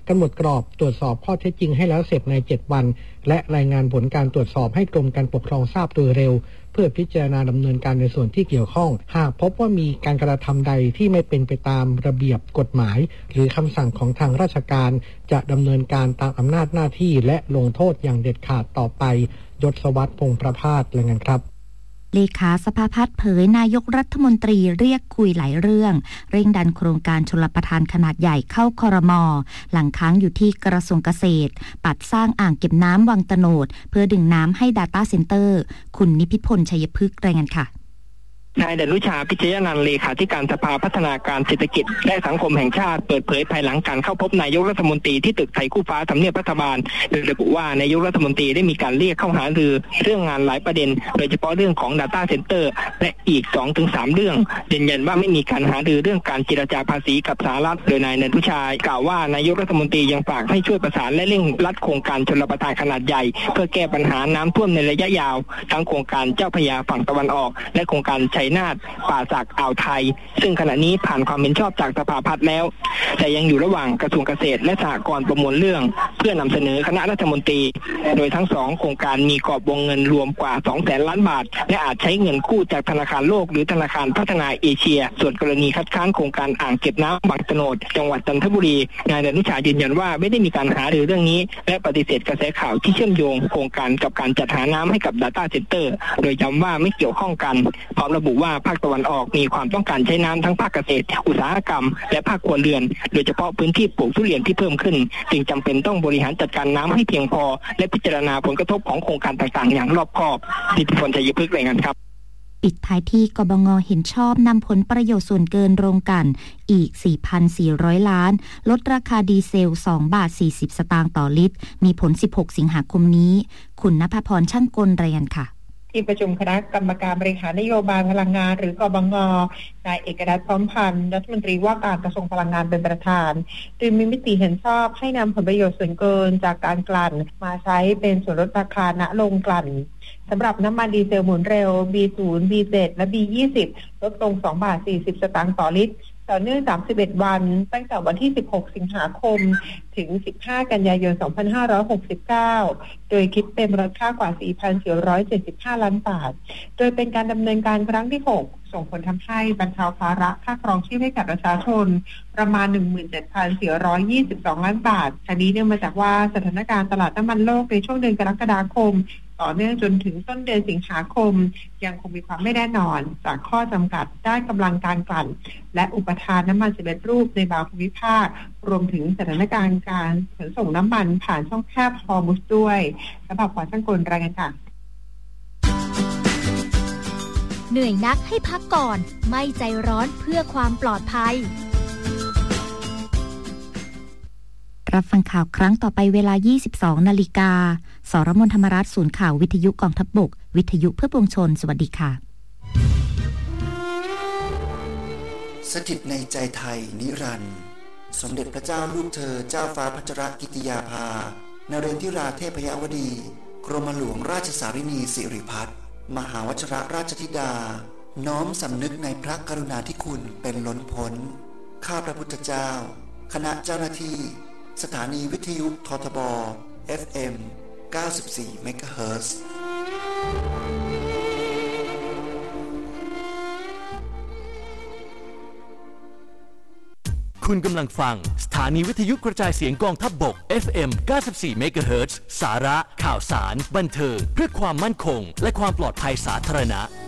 กำหนดกรอบตรวจสอบข้อเท็จจริงให้แล้วเสร็จใน7วันและรายงานผลการตรวจสอบให้กรมการปกครองทราบโดยเร็วเพื่อพิจารณาดำเนินการในส่วนที่เกี่ยวข้องหากพบว่ามีการกระทำใดที่ไม่เป็นไปตามระเบียบกฎหมายหรือคำสั่งของทางราชการจะดำเนินการตามอำนาจหน้าที่และลงโทษอย่างเด็ดขาดต่อไปยศวัฒน์ พงษ์ประภาสรายงานครับเลขาสภาพัฒน์เผยนายกรัฐมนตรีเรียกคุยหลายเรื่องเร่งดันโครงการชลประทานขนาดใหญ่เข้าครม.หลังค้างอยู่ที่กระทรวงเกษตรปัดสร้างอ่างเก็บน้ำวังตโนดเพื่อดึงน้ำให้ Data Center คุณนิพิพล ชัยพฤกษ์รายงานค่ะนายดนุชา พิชยนันท์เลขาธิการสภาพัฒนาการเศรษฐกิจและสังคมแห่งชาติเปิดเผยภายหลังการเข้าพบนายกรัฐมนตรีที่ตึกไทยคู่ฟ้าทำเนียบรัฐบาลโดยระบุว่านายกรัฐมนตรีได้มีการเรียกเข้าหารือเรื่องงานหลายประเด็นโดยเฉพาะเรื่องของ Data Center และอีก 2-3 เรื่องยืนยันว่าไม่มีการหารือเรื่องการเจรจาภาษีกับสหรัฐโดยนายดนุชากล่าวว่านายกรัฐมนตรียังฝากให้ช่วยประสานและเร่งรัดโครงการชลประทานขนาดใหญ่เพื่อแก้ปัญหาน้ำท่วมในระยะยาวทั้งโครงการเจ้าพระยาฝั่งตะวันออกและโครงการชัยนาทป่าจากอ่าวไทยซึ่งขณะนี้ผ่านความเห็นชอบจากสภาพัฒน์แล้วแต่ยังอยู่ระหว่างกระทรวงเกษตรและสหกรณ์ประมวลเรื่องเพื่อนำเสนอคณะรัฐมนตรีโดยทั้ง2โครงการมีกรอบวงเงินรวมกว่า 200,000 ล้านบาทและอาจใช้เงินกู้จากธนาคารโลกหรือธนาคารพัฒนาเอเชียส่วนกรณีคัดค้านโครงการอ่างเก็บน้ำบางตโนดจังหวัดจันทบุรีนายดนุชายืนยันว่าไม่ได้มีการหารือเรื่องนี้และปฏิเสธกระแสข่าวที่เชื่อมโยงโครงการกับการจัดหาน้ำให้กับ Data Center โดยย้ำว่าไม่เกี่ยวข้องกันพร้อมระบุว่าภาคตะวันออกมีความต้องการใช้น้ำทั้งภาคเกษตรอุตสาหกรรมและภาคครัวเรือนโดยเฉพาะพื้นที่ปลูกทุเรียนที่เพิ่มขึ้นจึงจำเป็นต้องบริหารจัดการน้ำให้เพียงพอและพิจารณาผลกระทบของโครงการต่างๆอย่างรอบคอบนิติพล ชัยพฤกษ์รายงานครับปิดท้ายที่กบง.เห็นชอบนำผลประโยชน์ส่วนเกินโรงกลั่นอีก 4,400 ล้านลดราคาดีเซล2.40 สตางค์ต่อลิตรมีผล16สิงหาคมนี้คุณณภพร ช่างกลรายงานค่ะที่ประชุมคณะกรรมการบริหารนโยบายพลังงานหรือกบง.นายเอกนัท พร้อมพันธ์รัฐมนตรีว่าการกระทรวงพลังงานเป็นประธานโดยมีมติเห็นชอบให้นำผลประโยชน์ส่วนเกินจากการกลั่นมาใช้เป็นส่วนลดราคาณโรงกลั่นสำหรับน้ำมันดีเซลหมุนเร็ว B0 B7 และ B20 ลดลง2.40 สตางค์ต่อลิตรต่อเนื่อง31วันตั้งแต่วันที่16สิงหาคมถึง15กันยายน2569โดยคิดเป็นมูลค่ากว่า 4,475 ล้านบาทโดยเป็นการดำเนินการครั้งที่6ส่งผลทำให้บรรเทาภาระค่าครองชีพให้กับประชาชนประมาณ 17,422 ล้านบาททั้งนี้เนื่องมาจากว่าสถานการณ์ตลาดน้ำมันโลกในช่วงเดือนกรกฎาคมต่อเนื่องจนถึงต้นเดือนสิงหาคมยังคงมีความไม่แน่นอนจากข้อจำกัดด้านกำลังการกลั่นและอุปทานน้ำมัน11รูปในบางภูมิภาครวมถึงสถานการณ์การขนส่งน้ำมันผ่านช่องแคบฮอร์มุซด้วยและภาพความช่างกลรายงานค่ะเหนื่อยนักให้พักก่อนไม่ใจร้อนเพื่อความปลอดภัยรับฟังข่าวครั้งต่อไปเวลา 22 นาฬิกาสรมน ธรรมรัตน์ศูนย์ข่าววิทยุกองทัพบกวิทยุเพื่อปวงชนสวัสดีค่ะสถิตในใจไทยนิรันดร์สมเด็จพระเจ้าลูกเธอเจ้าฟ้าพัชรกิติยาภานเรนทิราเทพยวดีกรมหลวงราชสารินีสิริพัฒน์มหาวชรราชธิดาน้อมสำนึกในพระกรุณาธิคุณเป็นล้นพ้นข้าพระพุทธเจ้าคณะเจ้าหน้าที่สถานีวิทยุททบ FM 94 เมกะเฮิรตซ์คุณกำลังฟังสถานีวิทยุกระจายเสียงกองทัพบก FM 94 เมกะเฮิรตซ์สาระข่าวสารบันเทิงเพื่อความมั่นคงและความปลอดภัยสาธารณะ